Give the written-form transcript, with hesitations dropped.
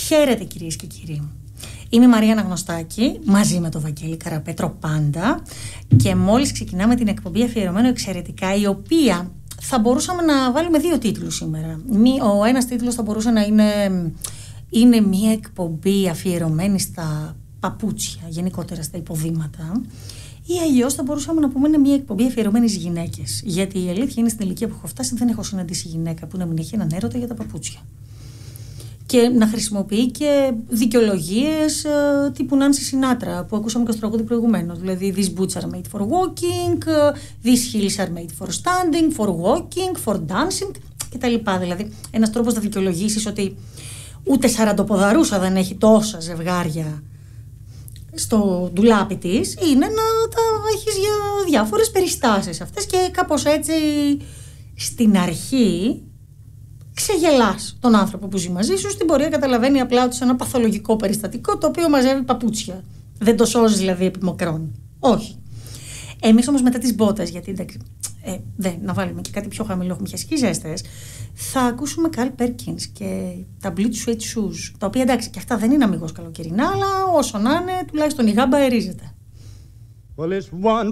Χαίρετε κυρίες και κύριοι. Είμαι η Μαρία Αναγνωστάκη, μαζί με τον Βαγγέλη Καραπέτρο πάντα, και μόλις ξεκινάμε την εκπομπή αφιερωμένο εξαιρετικά, η οποία θα μπορούσαμε να βάλουμε δύο τίτλους σήμερα. Ο ένας τίτλος θα μπορούσε να είναι μια εκπομπή αφιερωμένη στα παπούτσια, γενικότερα στα υποδήματα, ή αλλιώς θα μπορούσαμε να πούμε είναι μια εκπομπή αφιερωμένη στις γυναίκες. Γιατί η αλήθεια είναι, στην ηλικία που έχω φτάσει δεν έχω συναντήσει γυναίκα που να μην έχει έναν έρωτα για τα παπούτσια. Και να χρησιμοποιεί και δικαιολογίες τύπου Νάνση Σινάτρα που ακούσαμε και στο τραγούδι προηγουμένως. Δηλαδή, these boots are made for walking, these heels are made for standing, for walking, for dancing κτλ. Δηλαδή, ένας τρόπος να δικαιολογήσεις ότι ούτε σαραντοποδαρούσα δεν έχει τόσα ζευγάρια στο ντουλάπι της, είναι να τα έχεις για διάφορες περιστάσεις αυτές, και κάπως έτσι στην αρχή ξεγελάς τον άνθρωπο που ζει μαζί σου. Στην πορεία καταλαβαίνει απλά ότι σε ένα παθολογικό περιστατικό το οποίο μαζεύει παπούτσια. Δεν το σώζει δηλαδή επί μακρόν. Όχι. Εμείς όμως μετά τις μπότες, γιατί εντάξει, να βάλουμε και κάτι πιο χαμηλό, έχουμε χιαστικοί ζέστες, θα ακούσουμε Carl Perkins και τα Bleach Suede Shoes, τα οποία εντάξει και αυτά δεν είναι αμιγώς καλοκαιρινά, αλλά όσο να είναι, τουλάχιστον η γάμπα αερίζεται. Well, it's one